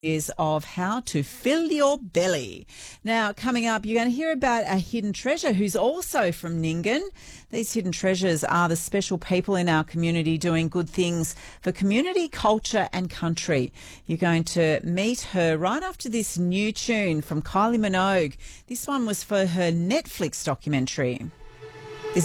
is of how to fill your belly. Now, coming up, you're going to hear about a hidden treasure who's also from Nyngan. These hidden treasures are the special people in our community doing good things for community, culture and country. You're going to meet her right after this new tune from Kylie Minogue. This one was for her Netflix documentary.